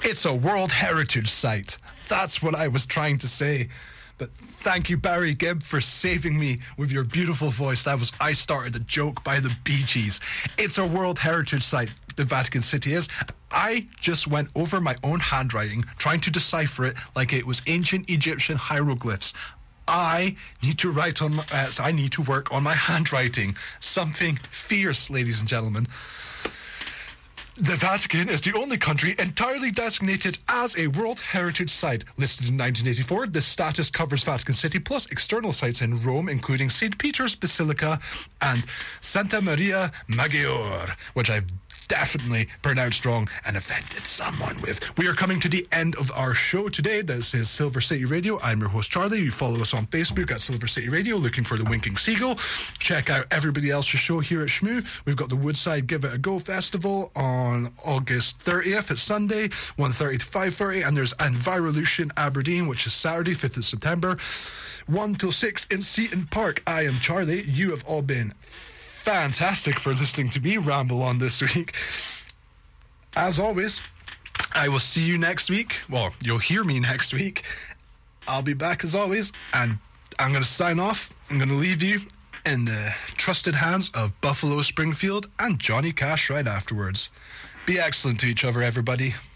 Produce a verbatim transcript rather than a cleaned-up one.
It's a World Heritage Site. That's what I was trying to say. But thank you, Barry Gibb, for saving me with your beautiful voice. That was I Started a Joke by the Bee Gees. It's a World Heritage Site, the Vatican City is. I just went over my own handwriting, trying to decipher it like it was ancient Egyptian hieroglyphs. I need to write on my, uh, I need to work on my handwriting. Something fierce, ladies and gentlemen. The Vatican is the only country entirely designated as a World Heritage Site. Listed in nineteen eighty-four, this status covers Vatican City plus external sites in Rome, including Saint Peter's Basilica and Santa Maria Maggiore, which I've definitely pronounced wrong and offended someone with. We are coming to the end of our show today. This is Silver City Radio. I'm your host, Charlie. You follow us on Facebook at Silver City Radio, looking for the Winking Seagull. Check out everybody else's show here at Shmoo. We've got the Woodside Give It a Go Festival on August thirtieth. It's Sunday, one thirty to five thirty, and there's Envirolution Aberdeen, which is Saturday, fifth of September, one till six in Seaton Park. I am Charlie. You have all been fantastic for listening to me ramble on this week. As always, I will see you next week. Well, you'll hear me next week. I'll be back as always, and I'm going to sign off. I'm going to leave you in the trusted hands of Buffalo Springfield and Johnny Cash right afterwards. Be excellent to each other, everybody.